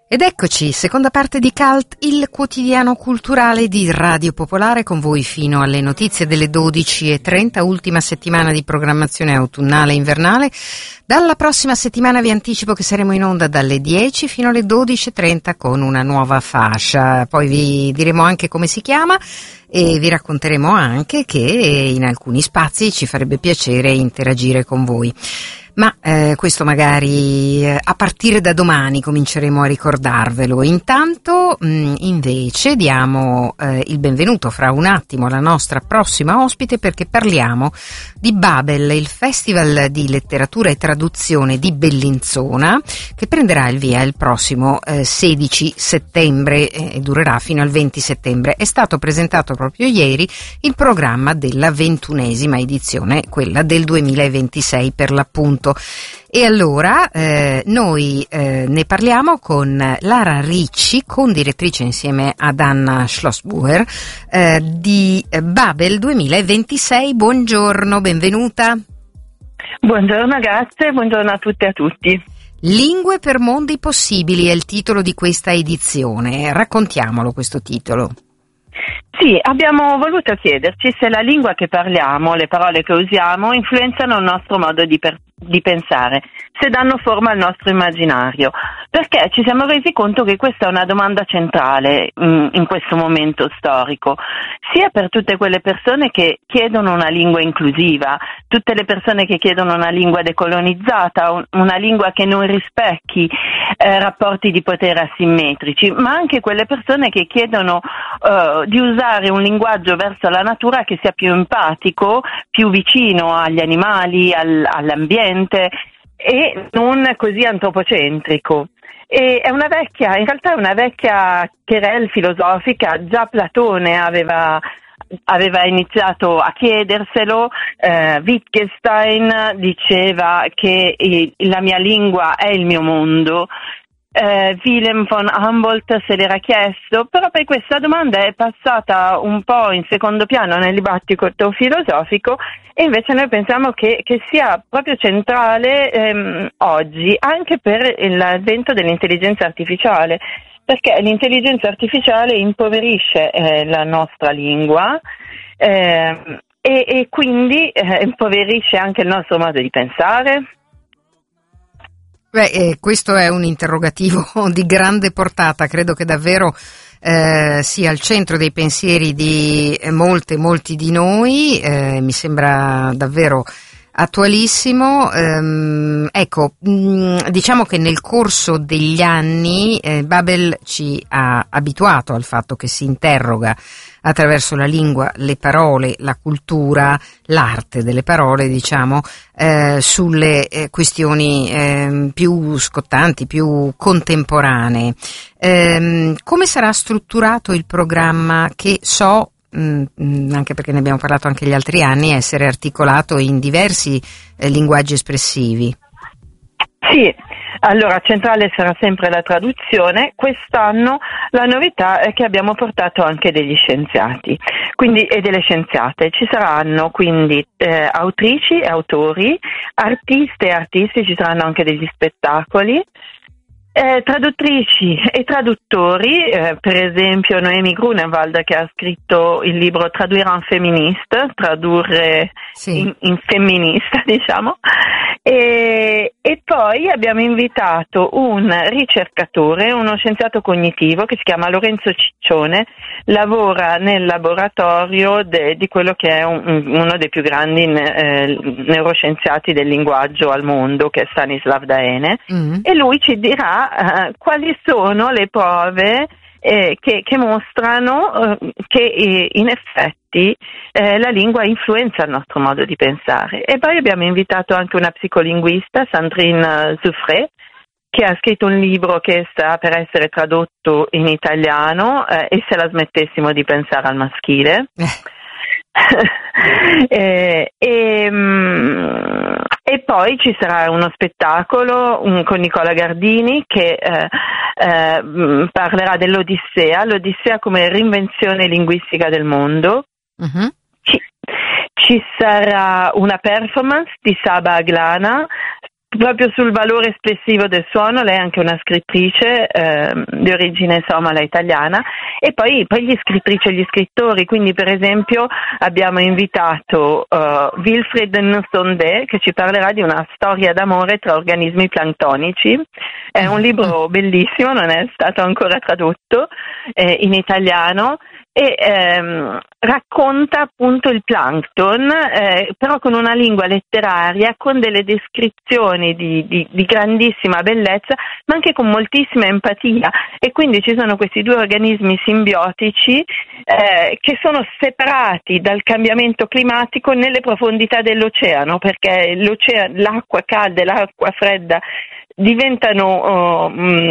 Ed eccoci, seconda parte di Cult, il quotidiano culturale di Radio Popolare, con voi fino alle notizie delle 12:30, ultima settimana di programmazione autunnale e invernale. Dalla prossima settimana vi anticipo che saremo in onda dalle 10 fino alle 12:30 con una nuova fascia, poi vi diremo anche come si chiama e vi racconteremo anche che in alcuni spazi ci farebbe piacere interagire con voi. Ma questo magari a partire da domani cominceremo a ricordarvelo. Intanto invece diamo il benvenuto fra un attimo alla nostra prossima ospite, perché parliamo di Babel, il Festival di Letteratura e Traduzione di Bellinzona, che prenderà il via il prossimo 16 settembre e durerà fino al 20 settembre. È stato presentato proprio ieri il programma della 21ª edizione, quella del 2026 per l'appunto. E allora noi ne parliamo con Lara Ricci, condirettrice insieme ad Anna Schlossbuer di Babel 2026. Buongiorno, benvenuta. Buongiorno, grazie, buongiorno a tutte e a tutti. Lingue per mondi possibili è il titolo di questa edizione. Raccontiamolo questo titolo. Sì, abbiamo voluto chiederci se la lingua che parliamo, le parole che usiamo, influenzano il nostro modo di pensare, se danno forma al nostro immaginario, perché ci siamo resi conto che questa è una domanda centrale in questo momento storico, sia per tutte quelle persone che chiedono una lingua inclusiva, tutte le persone che chiedono una lingua decolonizzata, una lingua che non rispecchi rapporti di potere asimmetrici, ma anche quelle persone che chiedono di usare un linguaggio verso la natura che sia più empatico, più vicino agli animali, all'ambiente e non così antropocentrico. E in realtà è una vecchia querelle filosofica. Già Platone aveva iniziato a chiederselo. Wittgenstein diceva che la mia lingua è il mio mondo. Wilhelm von Humboldt se l'era chiesto, però poi questa domanda è passata un po' in secondo piano nel dibattito filosofico, e invece noi pensiamo che sia proprio centrale oggi, anche per l'avvento dell'intelligenza artificiale, perché l'intelligenza artificiale impoverisce la nostra lingua e quindi impoverisce anche il nostro modo di pensare. Questo è un interrogativo di grande portata, credo che davvero sia al centro dei pensieri di molti di noi, mi sembra davvero attualissimo. Ecco, diciamo che nel corso degli anni Babel ci ha abituato al fatto che si interroga attraverso la lingua, le parole, la cultura, l'arte delle parole, diciamo, sulle questioni più scottanti, più contemporanee. Come sarà strutturato il programma, che so, anche perché ne abbiamo parlato anche gli altri anni, essere articolato in diversi linguaggi espressivi? Sì, allora centrale sarà sempre la traduzione. Quest'anno la novità è che abbiamo portato anche degli scienziati e delle scienziate. Ci saranno quindi autrici e autori, artiste e artisti, ci saranno anche degli spettacoli. Traduttrici e traduttori, per esempio Noemi Grunewald, che ha scritto il libro Traduire en féministe, tradurre sì. in femminista, diciamo, e poi abbiamo invitato un ricercatore, uno scienziato cognitivo che si chiama Lorenzo Ciccione, lavora nel laboratorio di quello che è uno dei più grandi neuroscienziati del linguaggio al mondo, che è Stanislav Daene, e lui ci dirà quali sono le prove che mostrano che in effetti la lingua influenza il nostro modo di pensare. E poi abbiamo invitato anche una psicolinguista, Sandrine Zuffré, che ha scritto un libro che sta per essere tradotto in italiano, E se la smettessimo di pensare al maschile. E poi ci sarà uno spettacolo con Nicola Gardini che parlerà dell'Odissea, l'Odissea come reinvenzione linguistica del mondo. Uh-huh. Ci sarà una performance di Saba Aglana proprio sul valore espressivo del suono. Lei è anche una scrittrice di origine somala italiana, e poi gli scrittrici e gli scrittori, quindi per esempio abbiamo invitato Wilfried Nsonde, che ci parlerà di una storia d'amore tra organismi plantonici. È un libro bellissimo, non è stato ancora tradotto in italiano, e racconta appunto il plankton, però con una lingua letteraria, con delle descrizioni di grandissima bellezza, ma anche con moltissima empatia. E quindi ci sono questi due organismi simbiotici che sono separati dal cambiamento climatico nelle profondità dell'oceano, perché l'acqua calda e l'acqua fredda diventano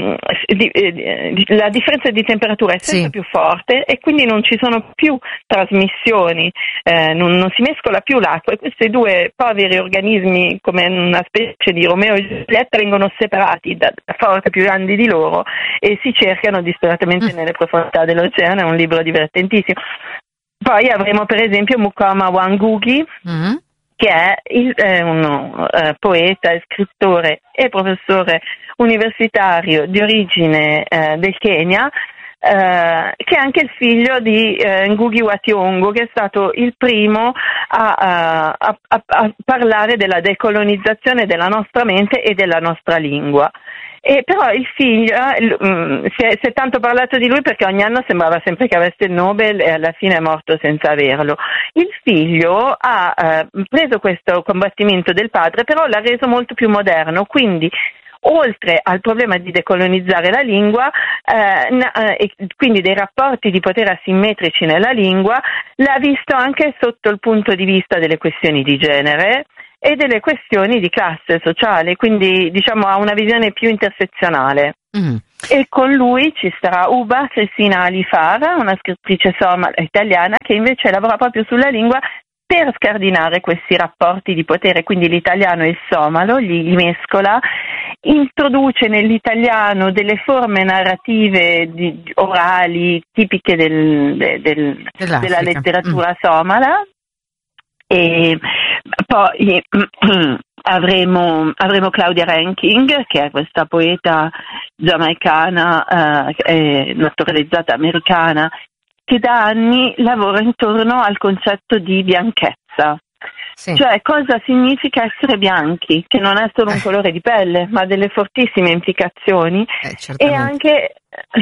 la differenza di temperatura è sempre più forte, e quindi non ci sono più trasmissioni, non si mescola più l'acqua, e questi due poveri organismi, come una specie di Romeo e Giulietta, vengono separati da forze più grandi di loro e si cercano disperatamente nelle profondità dell'oceano. È un libro divertentissimo. Poi avremo per esempio Mukoma Wangugi, che è un poeta, scrittore e professore universitario di origine del Kenya, che è anche il figlio di Ngugi wa Thiong'o, che è stato il primo a parlare della decolonizzazione della nostra mente e della nostra lingua. E però il figlio, si è tanto parlato di lui perché ogni anno sembrava sempre che avesse il Nobel, e alla fine è morto senza averlo. Il figlio ha preso questo combattimento del padre, però l'ha reso molto più moderno, quindi oltre al problema di decolonizzare la lingua e quindi dei rapporti di potere asimmetrici nella lingua, l'ha visto anche sotto il punto di vista delle questioni di genere e delle questioni di classe sociale, quindi diciamo ha una visione più intersezionale. E con lui ci sarà Uba Sessina Ali Farah, una scrittrice somala italiana, che invece lavora proprio sulla lingua per scardinare questi rapporti di potere, quindi l'italiano e il somalo li mescola, introduce nell'italiano delle forme narrative orali tipiche della letteratura somala. E poi avremo Claudia Rankine, che è questa poeta giamaicana naturalizzata americana, che da anni lavora intorno al concetto di bianchezza. Sì. Cioè cosa significa essere bianchi, che non è solo un colore di pelle, ma delle fortissime implicazioni, e anche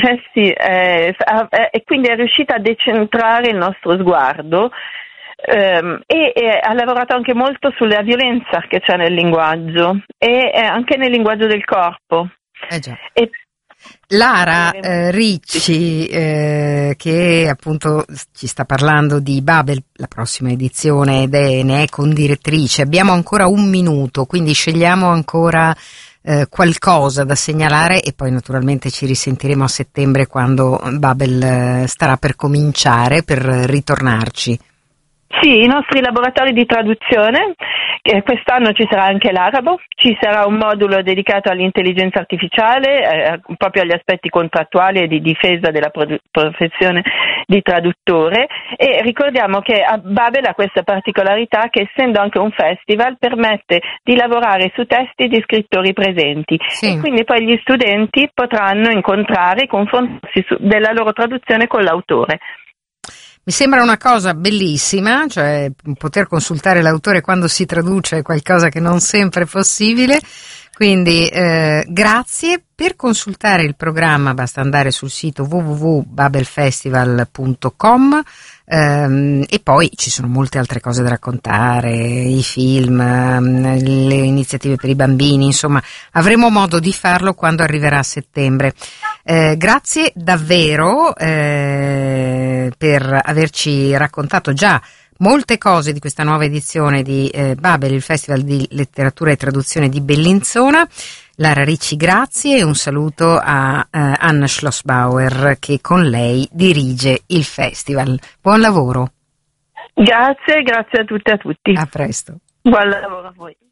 e quindi è riuscita a decentrare il nostro sguardo. E ha lavorato anche molto sulla violenza che c'è nel linguaggio e anche nel linguaggio del corpo. E Lara Ricci, che appunto ci sta parlando di Babel, la prossima edizione, ed ne è condirettrice. Abbiamo ancora un minuto, quindi scegliamo ancora qualcosa da segnalare, e poi naturalmente ci risentiremo a settembre quando Babel starà per cominciare, per ritornarci. Sì, i nostri laboratori di traduzione, quest'anno ci sarà anche l'arabo, ci sarà un modulo dedicato all'intelligenza artificiale, proprio agli aspetti contrattuali e di difesa della professione di traduttore, e ricordiamo che Babel ha questa particolarità che, essendo anche un festival, permette di lavorare su testi di scrittori presenti, e quindi poi gli studenti potranno incontrare e confrontarsi della loro traduzione con l'autore. Mi sembra una cosa bellissima, cioè poter consultare l'autore quando si traduce è qualcosa che non sempre è possibile, quindi grazie. Per consultare il programma basta andare sul sito www.babelfestival.com, e poi ci sono molte altre cose da raccontare, i film, le iniziative per i bambini, insomma avremo modo di farlo quando arriverà a settembre. Grazie davvero per averci raccontato già molte cose di questa nuova edizione di Babel, il Festival di Letteratura e Traduzione di Bellinzona. Lara Ricci, grazie, e un saluto a Anna Schlossbauer, che con lei dirige il festival. Buon lavoro. Grazie a tutte e a tutti. A presto. Buon lavoro a voi.